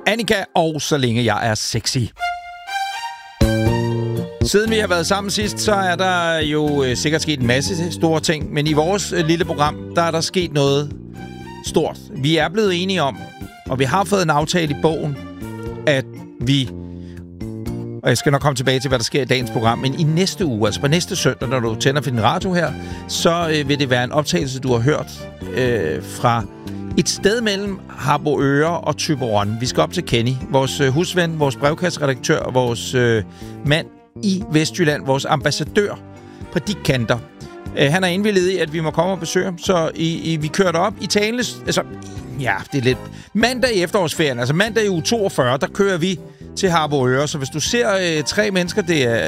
Annika og Så længe jeg er sexy. Siden vi har været sammen sidst, så er der jo sikkert sket en masse store ting. Men i vores lille program, der er der sket noget stort. Vi er blevet enige om, og vi har fået en aftale i bogen, at vi... Og jeg skal nok komme tilbage til, hvad der sker i dagens program. Men i næste uge, altså på næste søndag, når du tænder for din radio her, så vil det være en optagelse, du har hørt fra et sted mellem Harboøre og Thyborøn. Vi skal op til Kenny, vores husven, vores brevkasseredaktør og vores mand i Vestjylland, vores ambassadør på de kanter. Han er indvilliget i, at vi må komme og besøge ham, så vi kører derop i talende... Altså, ja, det er lidt... Mandag i efterårsferien, altså mandag i uge 42, der kører vi til Harboøre. Så hvis du ser 3 mennesker, det er